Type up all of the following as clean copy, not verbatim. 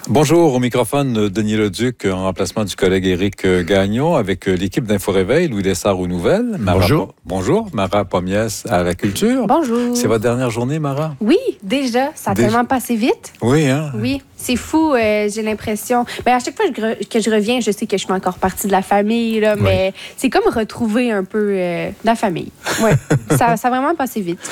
Bonjour, au microphone, Denis Leduc, en remplacement du collègue Éric Gagnon, avec l'équipe d'Info Réveil, Louis Lessard aux nouvelles. Bonjour. Bonjour, Mara Pomiès à la culture. Bonjour. C'est votre dernière journée, Mara? Oui, déjà. Ça a tellement passé vite. Oui, hein? Oui, c'est fou, j'ai l'impression. Mais à chaque fois que je reviens, je sais que je suis encore partie de la famille, là, mais c'est comme retrouver un peu la famille. Oui, ça a vraiment passé vite.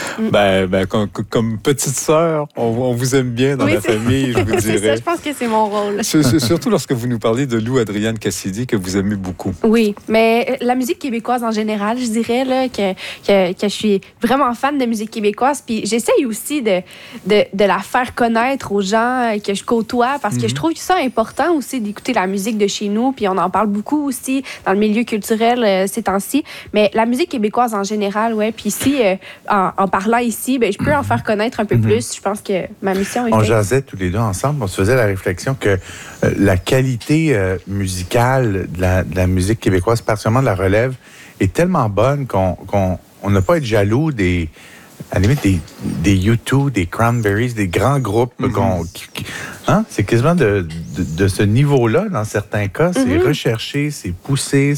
Comme petite sœur, on vous aime bien dans la famille, je vous dirais. C'est ça, je pense que c'est mon rôle. Surtout lorsque vous nous parlez de Lou Adrienne Cassidy, que vous aimez beaucoup. Oui, mais la musique québécoise en général, je dirais là, que je suis vraiment fan de musique québécoise. Puis j'essaye aussi de la faire connaître aux gens que je côtoie, parce que je trouve ça important aussi d'écouter la musique de chez nous. Puis on en parle beaucoup aussi dans le milieu culturel ces temps-ci. Mais la musique québécoise en général, ouais. Puis ici, en parlant ici, je peux en faire connaître un peu plus. Je pense que ma mission est faite. On jasait tous les deux ensemble, on se faisait la réflexion que la qualité musicale de la musique québécoise, particulièrement de la relève, est tellement bonne qu'on n'a pas à être jaloux à la limite des U2, des Cranberries, des grands groupes. C'est quasiment de ce niveau-là, dans certains cas. C'est recherché, c'est poussé,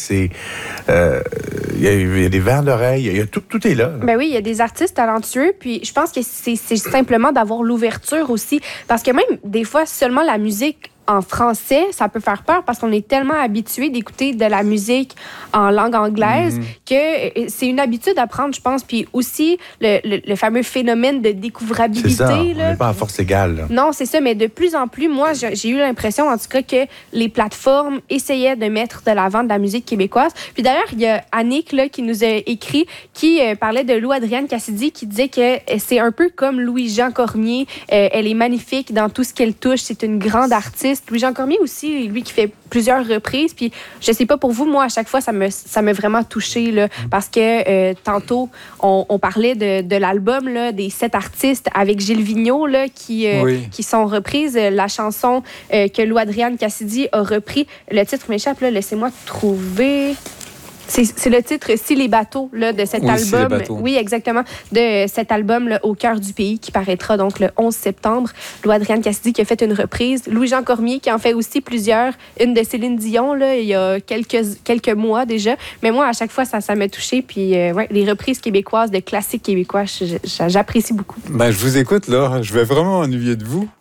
il y a des verres d'oreille, tout est là. Ben oui, il y a des artistes talentueux, puis je pense que c'est simplement d'avoir l'ouverture aussi, parce que même des fois, seulement la musique en français, ça peut faire peur parce qu'on est tellement habitué d'écouter de la musique en langue anglaise que c'est une habitude à prendre, je pense. Puis aussi, le fameux phénomène de découvrabilité. C'est ça, on n'est pas à force égale. Là. Non, c'est ça, mais de plus en plus, moi, j'ai eu l'impression, en tout cas, que les plateformes essayaient de mettre de l'avant de la musique québécoise. Puis d'ailleurs, il y a Annick là, qui nous a écrit, qui parlait de Lou Adrienne Cassidy, qui disait que c'est un peu comme Louis-Jean Cormier. Elle est magnifique dans tout ce qu'elle touche. C'est une grande artiste. Louis-Jean Cormier aussi, lui qui fait plusieurs reprises. Puis je sais pas pour vous, moi, à chaque fois, ça m'a vraiment touchée, là, parce que tantôt, on parlait de l'album là, des 7 artistes avec Gilles Vigneault là, qui sont reprises. La chanson que Lou Adrienne Cassidy a repris. Le titre m'échappe, là, laissez-moi trouver... C'est le titre « Si les bateaux » là, de cet album. Oui, exactement. De cet album là, Au cœur du pays qui paraîtra donc le 11 septembre. Lou Adrienne Cassidy qui a fait une reprise. Louis-Jean Cormier qui en fait aussi plusieurs. Une de Céline Dion là, il y a quelques mois déjà. Mais moi, à chaque fois, ça m'a touchée. Puis les reprises québécoises de classiques québécois, j'apprécie beaucoup. Je vous écoute là. Je vais vraiment m'ennuyer de vous.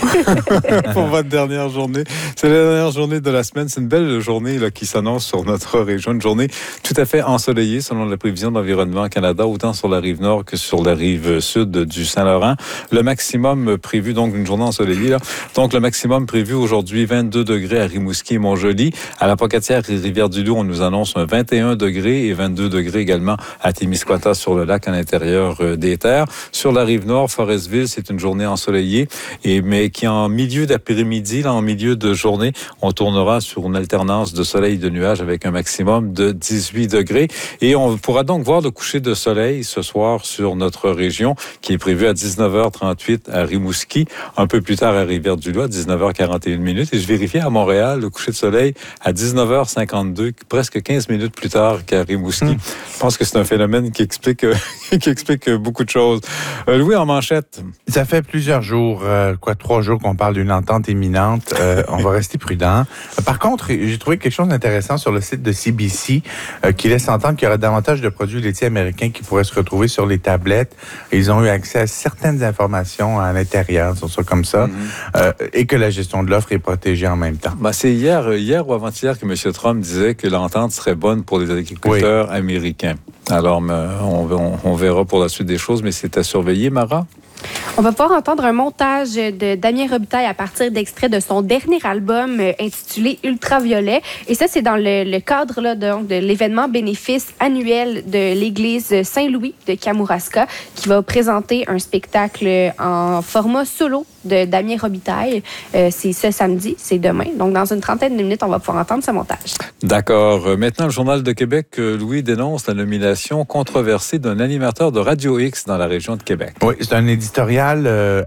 Pour votre dernière journée. C'est la dernière journée de la semaine. C'est une belle journée là, qui s'annonce sur notre région. Une journée tout à fait ensoleillée selon la prévision d'Environnement Canada, autant sur la rive nord que sur la rive sud du Saint-Laurent. Le maximum prévu, donc une journée ensoleillée. Là. Donc le maximum prévu aujourd'hui, 22 degrés à Rimouski et Montjoly. À la Pocatière et Rivière-du-Loup, on nous annonce un 21 degrés et 22 degrés également à Témiscouata sur le lac à l'intérieur des terres. Sur la rive nord, Forestville, c'est une journée ensoleillée mais qui en milieu d'après-midi, là, en milieu de journée, on tournera sur une alternance de soleil et de nuages avec un maximum de 18 degrés. Et on pourra donc voir le coucher de soleil ce soir sur notre région, qui est prévu à 19h38 à Rimouski, un peu plus tard à Rivière-du-Loup, à 19h41. Et je vérifiais à Montréal, le coucher de soleil à 19h52, presque 15 minutes plus tard qu'à Rimouski. Je pense que c'est un phénomène qui explique beaucoup de choses. Louis, en manchette. Ça fait plusieurs jours, 3 jours qu'on parle d'une entente imminente. On va rester prudent. Par contre, j'ai trouvé quelque chose d'intéressant sur le site de CBC qui laisse entendre qu'il y aura davantage de produits laitiers américains qui pourraient se retrouver sur les tablettes. Ils ont eu accès à certaines informations à l'intérieur, sur ça comme ça, et que la gestion de l'offre est protégée en même temps. C'est hier ou avant-hier que M. Trump disait que l'entente serait bonne pour les agriculteurs américains. Alors, on verra pour la suite des choses, mais c'est à surveiller, Mara? On va pouvoir entendre un montage de Damien Robitaille à partir d'extraits de son dernier album intitulé Ultraviolet. Et ça, c'est dans le cadre là, de l'événement bénéfice annuel de l'église Saint-Louis de Kamouraska qui va présenter un spectacle en format solo de Damien Robitaille. C'est ce samedi, c'est demain. Donc, dans une trentaine de minutes, on va pouvoir entendre ce montage. D'accord. Maintenant, le Journal de Québec, Louis, dénonce la nomination controversée d'un animateur de Radio X dans la région de Québec. Oui, c'est un éditorial éditorial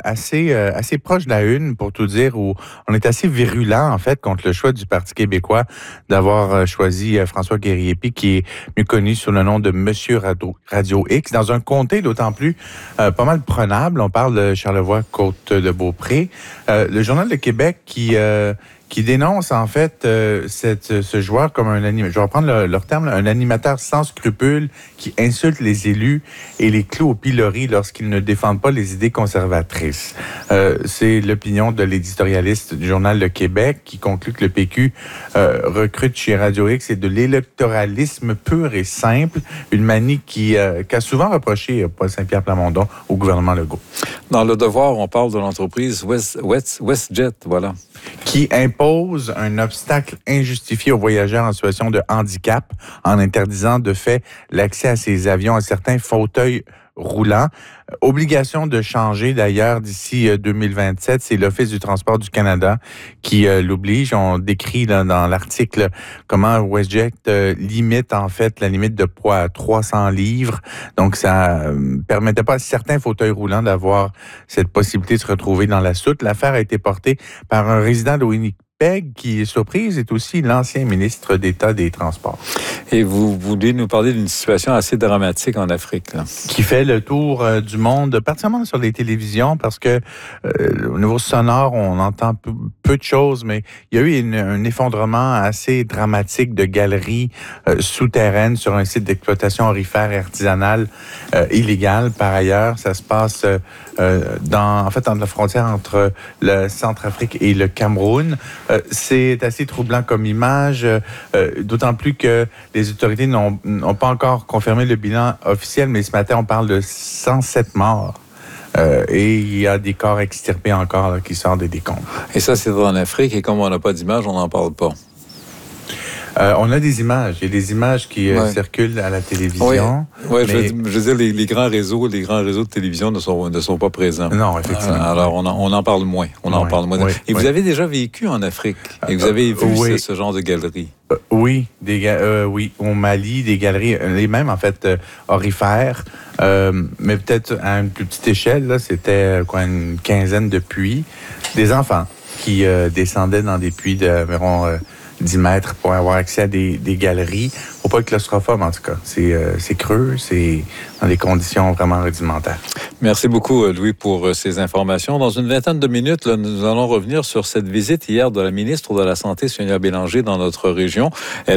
assez proche de la une, pour tout dire, où on est assez virulent, en fait, contre le choix du Parti québécois d'avoir choisi François Guerrier-Py, qui est mieux connu sous le nom de Monsieur Radio X, dans un comté d'autant plus pas mal prenable. On parle de Charlevoix-Côte-de-Beaupré. Le Journal de Québec qui dénonce en fait ce joueur comme un animateur, je vais reprendre leur terme, un animateur sans scrupules qui insulte les élus et les cloue au pilori lorsqu'ils ne défendent pas les idées conservatrices. C'est l'opinion de l'éditorialiste du Journal de Québec qui conclut que le PQ recrute chez Radio X et de l'électoralisme pur et simple, une manie qu'a souvent reproché Paul Saint-Pierre Plamondon au gouvernement Legault. Dans Le Devoir, on parle de l'entreprise WestJet, voilà. Qui impose un obstacle injustifié aux voyageurs en situation de handicap en interdisant de fait l'accès à ces avions à certains fauteuils roulants. Obligation de changer d'ailleurs d'ici 2027. C'est l'Office du transport du Canada qui l'oblige. On décrit là, dans l'article comment WestJet limite en fait la limite de poids à 300 livres. Donc ça permettait pas à certains fauteuils roulants d'avoir cette possibilité de se retrouver dans la soute. L'affaire a été portée par un résident de Winnipeg qui, surprise, est aussi l'ancien ministre d'État des Transports. Et vous voulez nous parler d'une situation assez dramatique en Afrique, là. Qui fait le tour du monde, particulièrement sur les télévisions, parce que au niveau sonore, on entend peu de choses, mais il y a eu un effondrement assez dramatique de galeries souterraines sur un site d'exploitation aurifère et artisanale illégale. Par ailleurs, ça se passe entre la frontière entre le Centrafrique et le Cameroun. C'est assez troublant comme image, d'autant plus que les autorités n'ont pas encore confirmé le bilan officiel, mais ce matin, on parle de 107 morts. Et il y a des corps extirpés encore là, qui sortent des décombres. Et ça, c'est en Afrique, et comme on n'a pas d'image, on n'en parle pas. On a des images. Il y a des images qui circulent à la télévision. Oui, mais... je veux dire, les grands réseaux de télévision ne sont pas présents. Non, effectivement. Alors, on en parle moins. Et vous avez déjà vécu en Afrique? Et vous avez vu ce genre de galeries? Oui, au Mali, des galeries, les mêmes, en fait, aurifères, mais peut-être à une plus petite échelle. Là, c'était une quinzaine de puits. Des enfants qui descendaient dans des puits d'environ 10 mètres pour avoir accès à des galeries. Faut pas être claustrophobe, en tout cas. C'est creux, c'est dans des conditions vraiment rudimentaires. Merci beaucoup, Louis, pour ces informations. Dans une vingtaine de minutes, là, nous allons revenir sur cette visite hier de la ministre de la Santé, Sonia Bélanger, dans notre région. Elle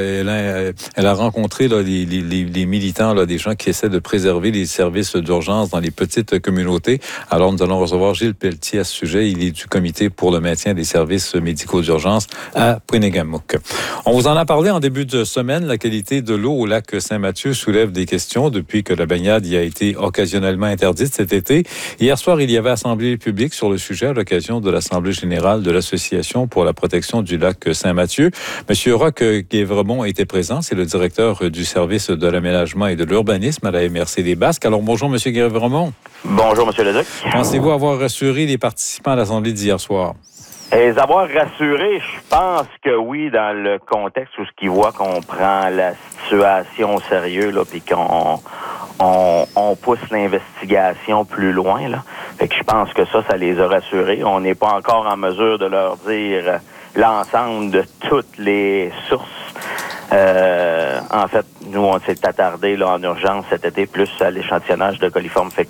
a rencontré là, les militants, là, des gens qui essaient de préserver les services d'urgence dans les petites communautés. Alors, nous allons recevoir Gilles Pelletier à ce sujet. Il est du comité pour le maintien des services médicaux d'urgence à Pouinegamook. On vous en a parlé en début de semaine. La qualité de l'eau au lac Saint-Mathieu soulève des questions depuis que la baignade y a été occasionnellement interdite cet été. Hier soir, il y avait assemblée publique sur le sujet à l'occasion de l'Assemblée générale de l'Association pour la protection du lac Saint-Mathieu. Monsieur Roch Guévremont était présent. C'est le directeur du service de l'aménagement et de l'urbanisme à la MRC des Basques. Alors, bonjour, Monsieur Guévremont. Bonjour, Monsieur Leduc. Pensez-vous avoir rassuré les participants à l'Assemblée d'hier soir? Et les avoir rassurés, je pense que oui, dans le contexte où ce qu'ils voient qu'on prend la situation au sérieux, là, puis qu'on pousse l'investigation plus loin, là. Fait que je pense que ça les a rassurés. On n'est pas encore en mesure de leur dire l'ensemble de toutes les sources. En fait, nous, on s'est attardé là, en urgence cet été plus à l'échantillonnage de coliformes fécaux.